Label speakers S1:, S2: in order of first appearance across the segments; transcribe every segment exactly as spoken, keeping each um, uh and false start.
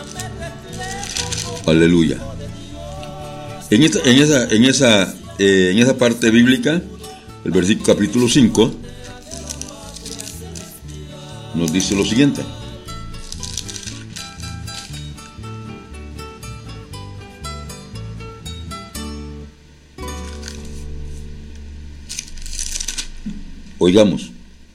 S1: Aleluya. En esta, en esa, en esa, eh, en esa parte bíblica, el versículo capítulo cinco nos dice lo siguiente. Oigamos.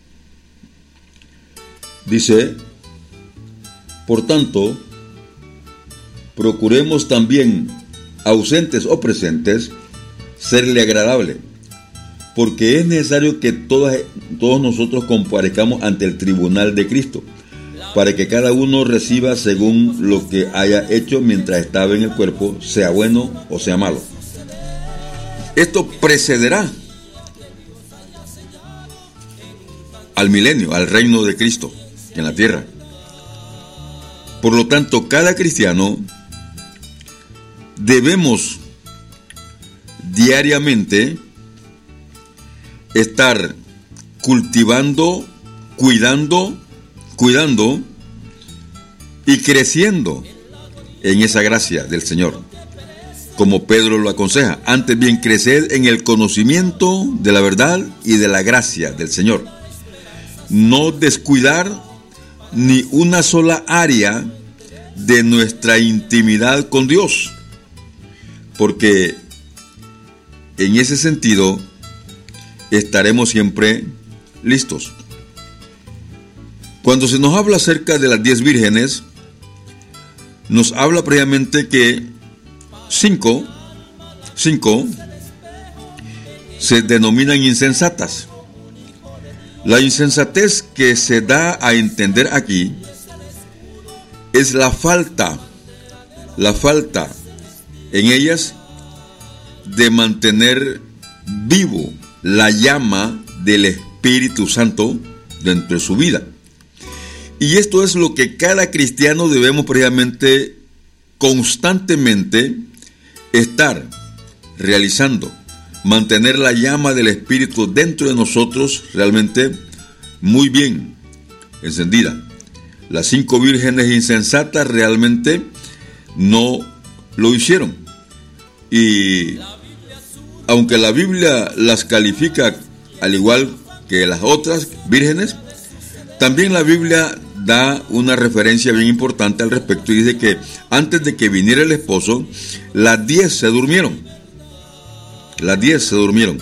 S1: Dice: por tanto, procuremos también, ausentes o presentes, serle agradable, porque es necesario que todas, todos nosotros comparezcamos ante el tribunal de Cristo, para que cada uno reciba según lo que haya hecho mientras estaba en el cuerpo, sea bueno o sea malo. Esto precederá al milenio, al reino de Cristo en la tierra. Por lo tanto, cada cristiano debemos diariamente estar cultivando, cuidando, cuidando y creciendo en esa gracia del Señor, como Pedro lo aconseja. Antes bien, creced en el conocimiento de la verdad y de la gracia del Señor. No descuidar ni una sola área de nuestra intimidad con Dios, porque en ese sentido estaremos siempre listos. Cuando se nos habla acerca de las diez vírgenes, nos habla previamente que cinco, cinco se denominan insensatas. La insensatez que se da a entender aquí es la falta, la falta en ellas de mantener vivo la llama del Espíritu Santo dentro de su vida. Y esto es lo que cada cristiano debemos previamente, constantemente, estar realizando. Mantener la llama del Espíritu dentro de nosotros realmente muy bien encendida. Las cinco vírgenes insensatas realmente no lo hicieron. Y aunque la Biblia las califica al igual que las otras vírgenes, también la Biblia da una referencia bien importante al respecto y dice que antes de que viniera el esposo, las diez se durmieron. Las diez se durmieron.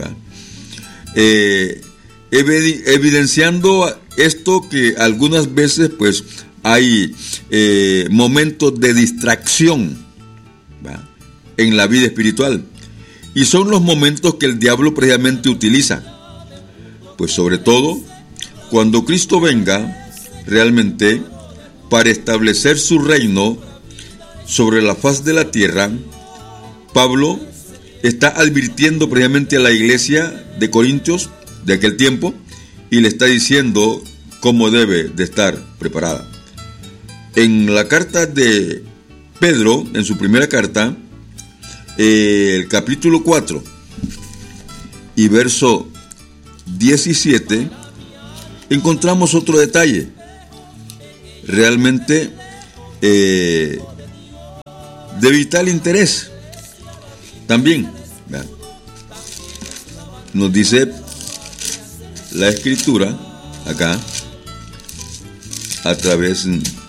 S1: Eh, evidenciando esto que algunas veces pues hay eh, momentos de distracción, ¿va?, en la vida espiritual, y son los momentos que el diablo precisamente utiliza, pues sobre todo cuando Cristo venga realmente para establecer su reino sobre la faz de la tierra. Pablo está advirtiendo previamente a la iglesia de Corintios de aquel tiempo y le está diciendo cómo debe de estar preparada. En la carta de Pedro, en su primera carta, eh, el capítulo cuatro y verso diecisiete, encontramos otro detalle realmente eh, de vital interés. También, vean, nos dice la Escritura acá, a través